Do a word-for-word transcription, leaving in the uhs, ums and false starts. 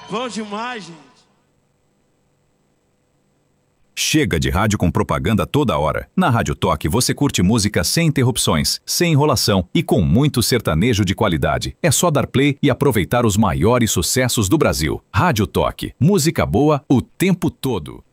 Bom demais, gente. Chega de rádio com propaganda toda hora. Na Rádio Toque você curte música sem interrupções, sem enrolação e com muito sertanejo de qualidade. É só dar play e aproveitar os maiores sucessos do Brasil. Rádio Toque. Música boa o tempo todo.